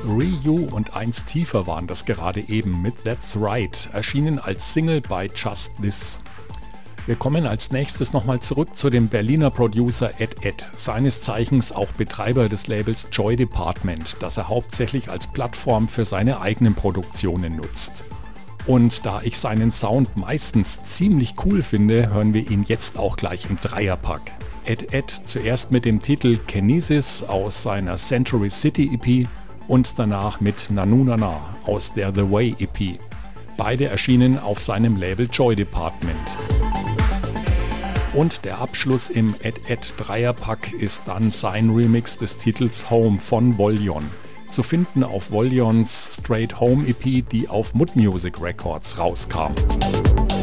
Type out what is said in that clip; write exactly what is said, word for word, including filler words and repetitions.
Ryu und eins tiefer waren das gerade eben mit That's Right, erschienen als Single bei Just This. Wir kommen als nächstes nochmal zurück zu dem Berliner Producer Ed Ed, seines Zeichens auch Betreiber des Labels Joy Department, das er hauptsächlich als Plattform für seine eigenen Produktionen nutzt. Und da ich seinen Sound meistens ziemlich cool finde, hören wir ihn jetzt auch gleich im Dreierpack. Ed Ed zuerst mit dem Titel Kinesis aus seiner Century City E P und danach mit Nanu Nana aus der The Way E P. Beide erschienen auf seinem Label Joy Department. Und der Abschluss im Ed Ed Dreierpack ist dann sein Remix des Titels Home von Voljon. Zu finden auf Voljons Straight Home E P, die auf Mud Music Records rauskam.